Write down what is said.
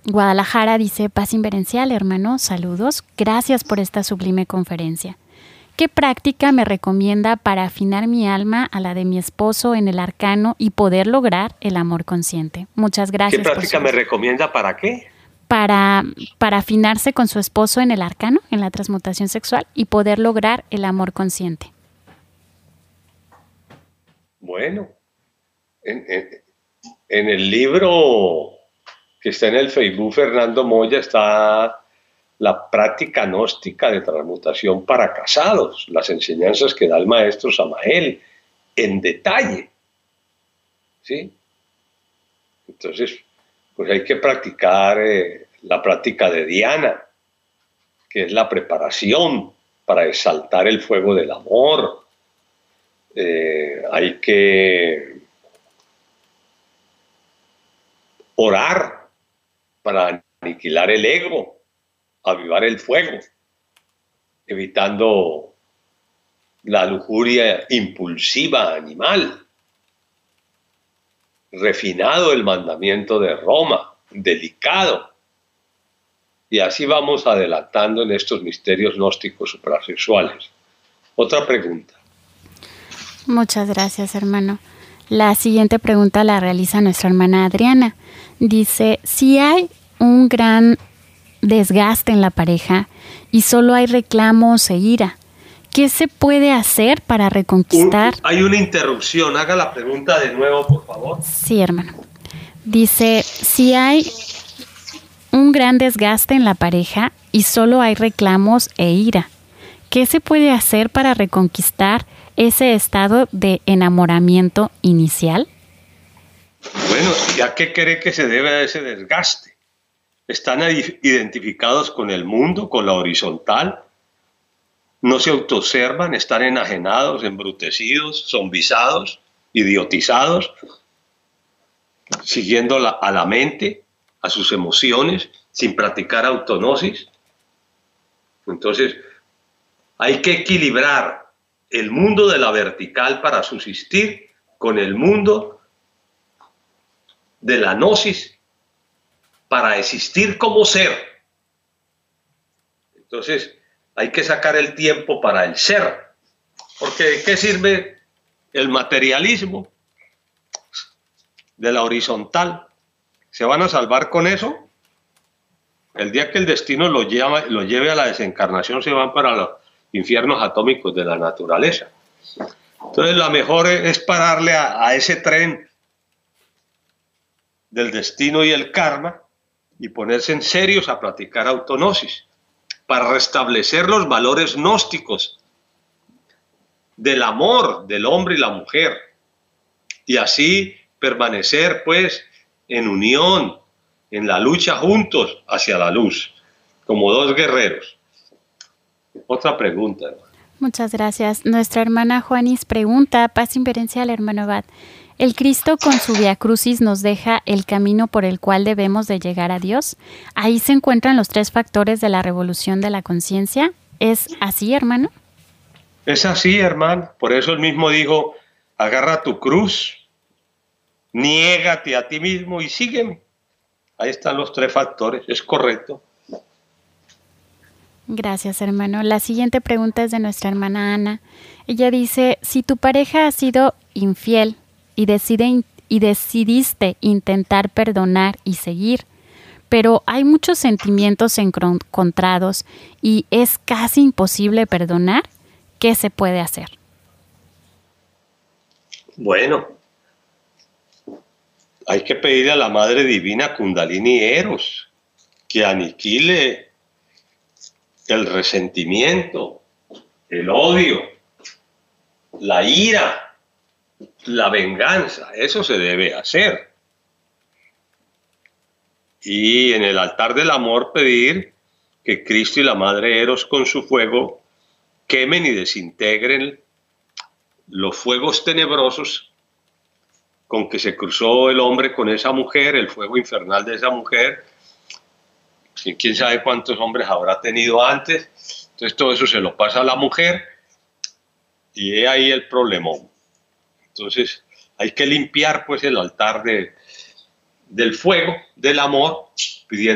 Guadalajara dice: paz inverencial, hermano, saludos. Gracias por esta sublime conferencia. ¿Qué práctica me recomienda para afinar mi alma a la de mi esposo en el arcano y poder lograr el amor consciente? Muchas gracias. ¿Qué práctica me recomienda para qué? Para afinarse con su esposo en el arcano, en la transmutación sexual, y poder lograr el amor consciente. Bueno, en el libro que está en el Facebook Fernando Moya está la práctica gnóstica de transmutación para casados, las enseñanzas que da el maestro Samael en detalle, ¿sí? Entonces, pues hay que practicar la práctica de Diana, que es la preparación para exaltar el fuego del amor. Hay que orar para aniquilar el ego, avivar el fuego, evitando la lujuria impulsiva animal. Refinado el mandamiento de Roma, delicado. Y así vamos adelantando en estos misterios gnósticos suprasexuales. Otra pregunta. Muchas gracias, hermano. La siguiente pregunta la realiza nuestra hermana Adriana. Dice: si hay un gran desgaste en la pareja y solo hay reclamos e ira, ¿qué se puede hacer para reconquistar? Hay una interrupción. Haga la pregunta de nuevo, por favor. Sí, hermano. Dice: si hay un gran desgaste en la pareja y solo hay reclamos e ira, ¿qué se puede hacer para reconquistar ese estado de enamoramiento inicial? Bueno, ¿y a qué cree que se debe a ese desgaste? ¿Están identificados con el mundo, con la horizontal? ¿No se autoobservan? ¿Están enajenados, embrutecidos, zombizados, idiotizados, siguiendo a la mente, a sus emociones, sin practicar autognosis? Entonces, hay que equilibrar el mundo de la vertical para subsistir con el mundo de la gnosis para existir como ser. Entonces, hay que sacar el tiempo para el ser, porque ¿de qué sirve el materialismo de la horizontal? ¿Se van a salvar con eso? El día que el destino lo lleve a la desencarnación, se van para los infiernos atómicos de la naturaleza. Entonces, lo mejor es pararle a ese tren del destino y el karma y ponerse en serios a practicar autognosis para restablecer los valores gnósticos del amor del hombre y la mujer, y así permanecer pues en unión, en la lucha juntos hacia la luz, como dos guerreros. Otra pregunta, hermano. Muchas gracias. Nuestra hermana Juanis pregunta: paz inverencial, hermano Abad. ¿El Cristo con su Vía Crucis nos deja el camino por el cual debemos de llegar a Dios? Ahí se encuentran los 3 factores de la revolución de la conciencia. ¿Es así, hermano? Es así, hermano. Por eso él mismo dijo: agarra tu cruz, niégate a ti mismo y sígueme. Ahí están los 3 factores. Es correcto. Gracias, hermano. La siguiente pregunta es de nuestra hermana Ana. Ella dice: si tu pareja ha sido infiel y decidiste intentar perdonar y seguir, pero hay muchos sentimientos encontrados y es casi imposible perdonar, ¿qué se puede hacer? Bueno, hay que pedirle a la Madre Divina Kundalini Eros que aniquile el resentimiento, el odio, la ira, la venganza. Eso se debe hacer. Y en el altar del amor pedir que Cristo y la Madre Eros con su fuego quemen y desintegren los fuegos tenebrosos con que se cruzó el hombre con esa mujer, el fuego infernal de esa mujer. Quién sabe cuántos hombres habrá tenido antes. Entonces todo eso se lo pasa a la mujer y es ahí el problemón. Entonces hay que limpiar pues el altar del fuego, del amor, pidiendo